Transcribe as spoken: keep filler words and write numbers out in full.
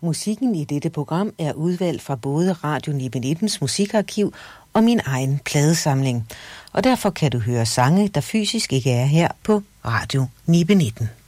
Musikken i dette program er udvalgt fra både Radio Nibe nittens musikarkiv og min egen pladesamling. Og derfor kan du høre sange, der fysisk ikke er her på Radio Nibe nitten.